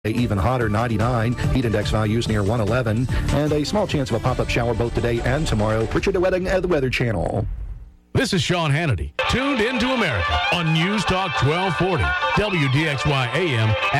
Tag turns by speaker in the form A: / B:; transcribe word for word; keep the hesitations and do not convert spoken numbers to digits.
A: Even hotter, ninety-nine. Heat index values near one eleven. And a small chance of a pop-up shower both today and tomorrow. Richard DeWetting at the Weather Channel.
B: This is Sean Hannity, tuned into America on News Talk twelve forty, W D X Y A M.